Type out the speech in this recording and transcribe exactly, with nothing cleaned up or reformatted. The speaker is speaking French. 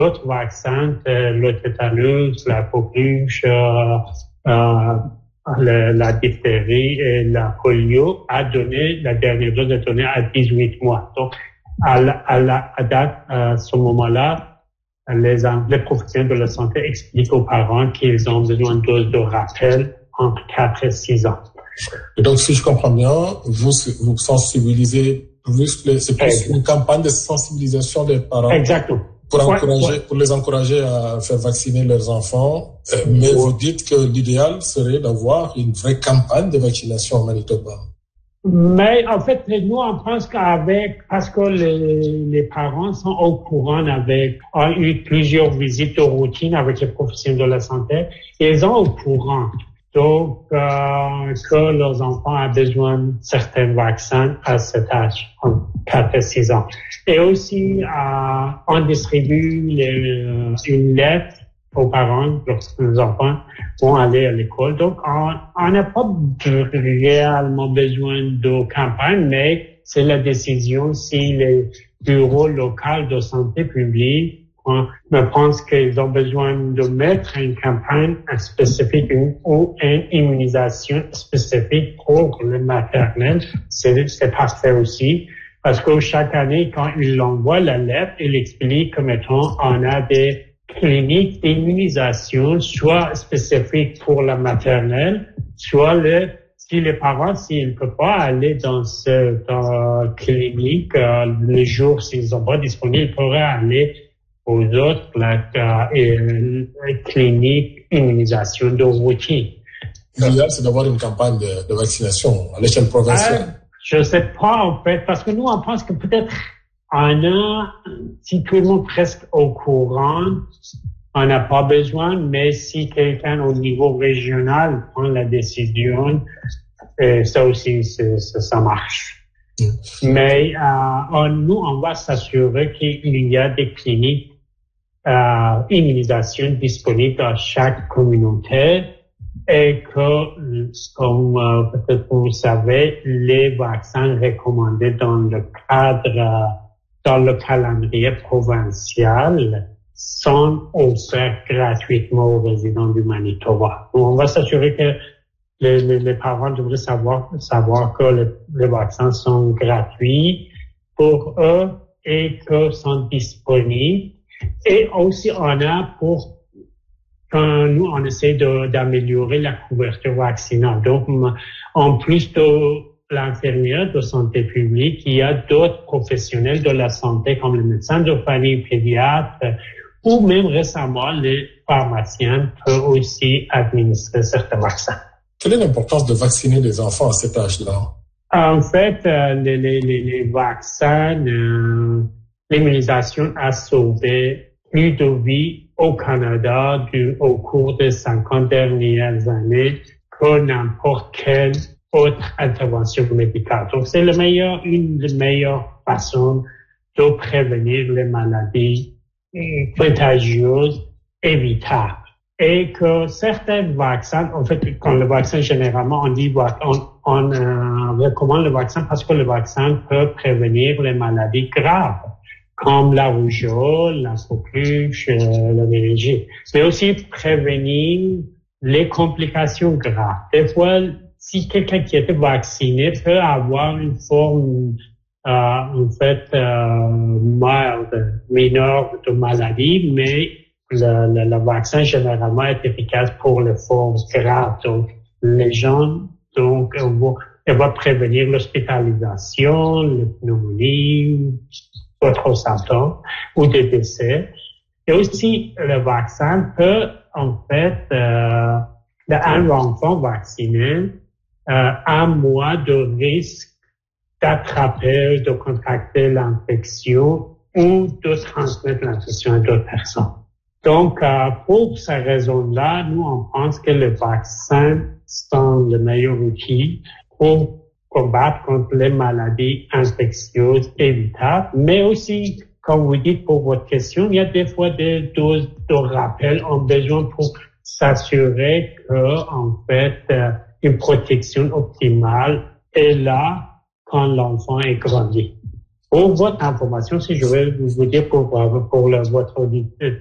d'autres vaccins, euh, le tétanus, la coqueluche, euh, euh, la, la diphtérie et la polio, a donné, la dernière dose est donnée à dix-huit mois. Donc, à la, à la à date, à ce moment-là, les, les professionnels de la santé expliquent aux parents qu'ils ont besoin de doses de rappel entre quatre et six ans. Et donc, si je comprends bien, vous, vous sensibilisez plus, les, c'est plus Exactement. Une campagne de sensibilisation des parents. Exactement. Pour ouais, encourager, ouais. pour les encourager à faire vacciner leurs enfants. Euh, mais ouais. Vous dites que l'idéal serait d'avoir une vraie campagne de vaccination au Manitoba. Mais en fait, nous, on pense qu'avec, parce que les, les parents sont au courant avec, ont eu plusieurs visites de routine avec les professionnels de la santé, ils sont au courant. Donc, euh, que leurs enfants ont besoin de certains vaccins à cet âge, en quatre et six ans. Et aussi, euh, on distribue les, une lettre aux parents lorsque les enfants vont aller à l'école. Donc, on n'a pas réellement besoin de campagne, mais c'est la décision si les bureaux locaux de santé publique on pense qu'ils ont besoin de mettre une campagne spécifique ou une immunisation spécifique pour le maternel. C'est, c'est parfait aussi. Parce que chaque année, quand il envoie la lettre, il explique que, mettons, on a des cliniques d'immunisation, soit spécifiques pour la maternelle, soit le, si les parents, s'ils ne peuvent pas aller dans cette euh, clinique, euh, les jours, s'ils sont pas disponibles, ils pourraient aller aux autres, la, euh, clinique immunisation de routine. L'idéal, c'est d'avoir une campagne de, de vaccination à l'échelle provinciale. Euh, je sais pas, en fait, parce que nous, on pense que peut-être un an, si tout le monde est presque au courant, on n'a pas besoin, mais si quelqu'un au niveau régional prend la décision, euh, ça aussi, ça, ça marche. Mmh. Mais euh, on, nous, on va s'assurer qu'il y a des cliniques euh, immunisation disponibles dans chaque communauté et que, comme euh, peut-être vous savez, les vaccins recommandés dans le cadre, dans le calendrier provincial sont offerts gratuitement aux résidents du Manitoba. Donc, on va s'assurer que les, les, les parents devraient savoir, savoir que les, les vaccins sont gratuits pour eux et que sont disponibles. Et aussi, on a pour, quand nous, on essaie de, d'améliorer la couverture vaccinale. Donc, en plus de l'infirmière de santé publique, il y a d'autres professionnels de la santé comme les médecins de famille, pédiatres, ou même récemment, les pharmaciens peuvent aussi administrer certains vaccins. Quelle est l'importance de vacciner les enfants à cet âge-là? En fait, euh, les, les, les vaccins, euh, l'immunisation a sauvé plus de vies au Canada du, au cours des cinquante dernières années que n'importe quelle autre intervention médicale. Donc, c'est le meilleur, une des meilleures façons de prévenir les maladies contagieuses évitables. Et que certains vaccins, en fait, quand le vaccin, généralement, on dit, on, on euh, recommande le vaccin parce que le vaccin peut prévenir les maladies graves, comme la rougeole, la coqueluche, euh, la méningite, mais aussi prévenir les complications graves. Des fois, si quelqu'un qui était vacciné peut avoir une forme, euh, en fait, euh, mild, mineure de maladie, mais le, le, le vaccin généralement est efficace pour les formes graves. Donc, les gens, donc, vont, elle va prévenir l'hospitalisation, la pneumonie, d'autres symptômes ou des décès. Et aussi, le vaccin peut, en fait, euh, un enfant vacciné euh, a moins de risque d'attraper, de contracter l'infection ou de transmettre l'infection à d'autres personnes. Donc, euh, pour ces raisons-là, nous, on pense que les vaccins sont le meilleur outil pour combattre contre les maladies infectieuses évitables, mais aussi, comme vous dites pour votre question, il y a des fois des doses de rappel en besoin pour s'assurer que, en fait, euh, une protection optimale est là quand l'enfant est grandi. Pour votre information, si je vais vous dire pour, pour le, votre